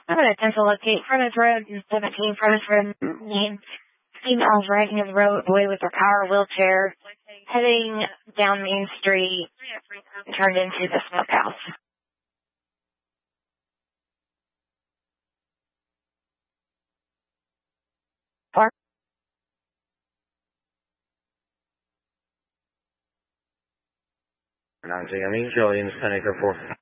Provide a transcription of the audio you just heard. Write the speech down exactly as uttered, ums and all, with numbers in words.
I'm going to attempt to locate Frontage Road and seventeen Frontage Road. Name. Females riding the roadway with their power wheelchair, heading down Main Street, turned into the smokehouse. Four. nine, I'm Charlie in the Ten Acre four.